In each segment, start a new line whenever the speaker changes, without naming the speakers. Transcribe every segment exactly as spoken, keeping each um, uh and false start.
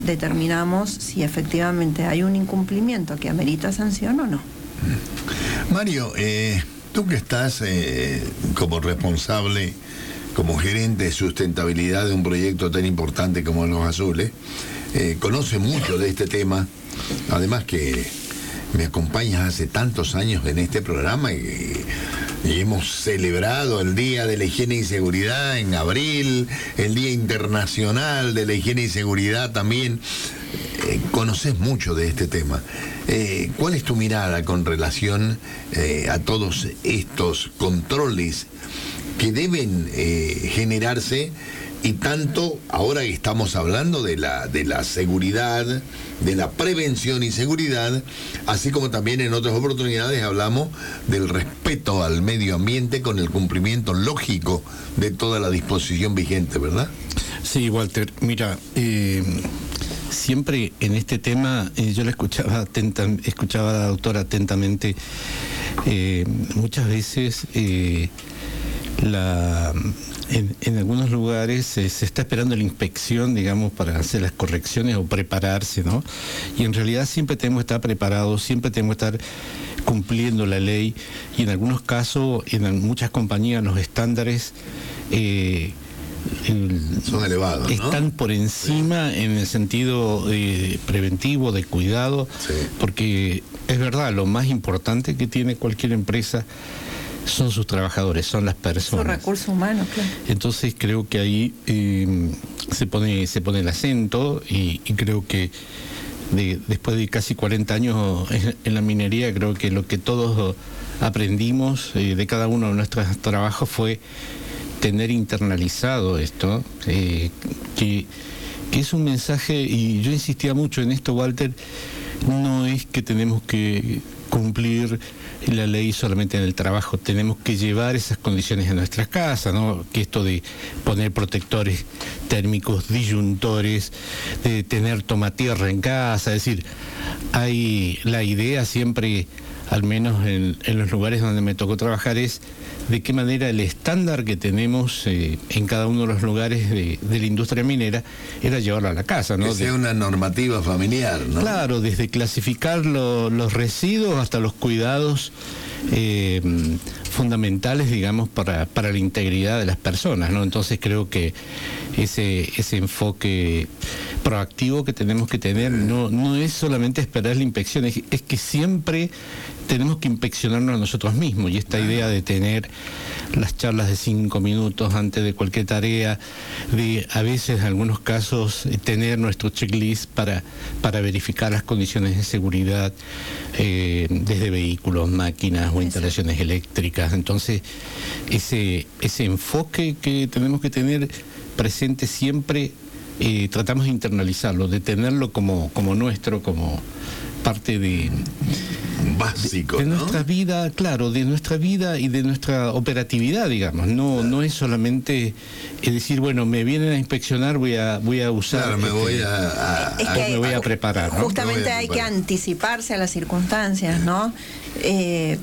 determinamos si efectivamente hay un incumplimiento que amerita sanción o no.
Mario, eh, tú que estás eh, como responsable, como gerente de sustentabilidad de un proyecto tan importante como Los Azules, eh, conoces mucho de este tema, además que me acompañas hace tantos años en este programa y, y hemos celebrado el Día de la Higiene y Seguridad en abril, el Día Internacional de la Higiene y Seguridad también. Eh, conoces mucho de este tema. Eh, ¿Cuál es tu mirada con relación eh, a todos estos controles que deben eh, generarse? Y tanto ahora que estamos hablando de la, de la seguridad, de la prevención y seguridad, así como también en otras oportunidades hablamos del respeto al medio ambiente con el cumplimiento lógico de toda la disposición vigente, ¿verdad?
Sí, Walter, mira, eh, siempre en este tema, eh, yo la escuchaba, atenta, escuchaba a la doctora atentamente, eh, muchas veces eh, la... En, en algunos lugares eh, se está esperando la inspección, digamos, para hacer las correcciones o prepararse, ¿no? Y en realidad siempre tenemos que estar preparados, siempre tenemos que estar cumpliendo la ley, y en algunos casos, en muchas compañías, los estándares eh, el,
son elevados, ¿no?
Están por encima, sí, en el sentido eh, preventivo, de cuidado, sí, porque es verdad, lo más importante que tiene cualquier empresa son sus trabajadores, son las personas.
Su recurso humano, claro.
Entonces creo que ahí eh, se pone se pone el acento y, y creo que de, después de casi cuarenta años en, en la minería, creo que lo que todos aprendimos eh, de cada uno de nuestros trabajos fue tener internalizado esto, eh, que, que es un mensaje, y yo insistía mucho en esto, Walter, no es que tenemos que cumplir la ley solamente en el trabajo, tenemos que llevar esas condiciones a nuestras casas, ¿no? Que esto de poner protectores térmicos, disyuntores, de tener tomatierra en casa, es decir, hay la idea siempre, al menos en, en los lugares donde me tocó trabajar, es de qué manera el estándar que tenemos eh, en cada uno de los lugares de, de la industria minera era llevarlo a la casa, ¿no?
Que sea
de,
una normativa familiar, ¿no?
Claro, desde clasificar lo, los residuos hasta los cuidados eh, fundamentales, digamos, para, para la integridad de las personas, ¿no? Entonces creo que ese, ese enfoque proactivo que tenemos que tener no, no es solamente esperar la inspección, es, es que siempre tenemos que inspeccionarnos a nosotros mismos, y esta idea de tener las charlas de cinco minutos antes de cualquier tarea, de a veces en algunos casos tener nuestro checklist para, para verificar las condiciones de seguridad eh, desde vehículos, máquinas o instalaciones eléctricas. Entonces ese, ese enfoque que tenemos que tener presente siempre, eh, tratamos de internalizarlo, de tenerlo como, como nuestro, como parte de...
básico,
de, de
¿no?
nuestra vida, claro, de nuestra vida y de nuestra operatividad, digamos. No, claro, no es solamente es decir, bueno, me vienen a inspeccionar, voy a voy a usar,
claro, me
este,
voy a, a,
es
a
que
me voy a preparar, ¿no?
Justamente
a
hay
preparar.
que anticiparse a las circunstancias, ¿no? Eh,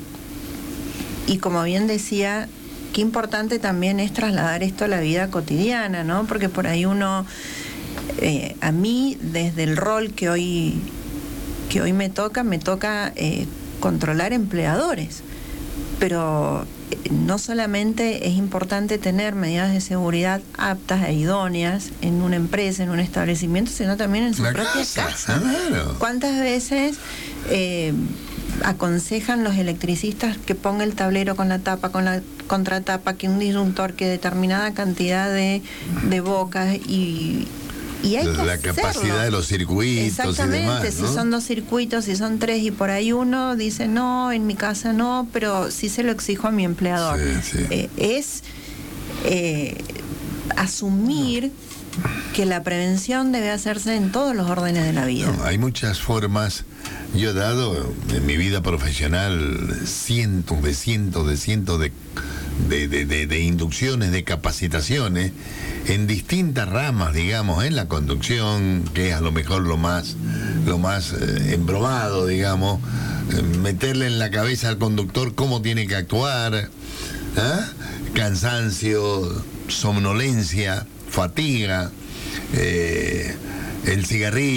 y como bien decía, qué importante también es trasladar esto a la vida cotidiana, ¿no? Porque por ahí uno, eh, a mí, desde el rol que hoy que hoy me toca, me toca eh, controlar empleadores, pero eh, no solamente es importante tener medidas de seguridad aptas e idóneas en una empresa, en un establecimiento, sino también en su
La
propia
casa,
casa.
Claro.
¿Cuántas veces eh, aconsejan los electricistas que ponga el tablero con la tapa, con la contratapa, que un disyuntor, que determinada cantidad de, de bocas y... Y hay que
la
hacerlo.
capacidad de los circuitos.
Exactamente,
y demás, ¿no?
Si son dos circuitos, si son tres, y por ahí uno dice no, en mi casa no, pero sí se lo exijo a mi empleador.
Sí, sí.
Eh, es eh, asumir que la prevención debe hacerse en todos los órdenes de la vida.
No, hay muchas formas. Yo he dado en mi vida profesional cientos de cientos de cientos de De, de, de, de inducciones, de capacitaciones en distintas ramas, digamos, en la conducción, que es a lo mejor lo más lo más eh, embromado, digamos, eh, meterle en la cabeza al conductor cómo tiene que actuar, ¿eh? Cansancio, somnolencia, fatiga, eh, el cigarrillo.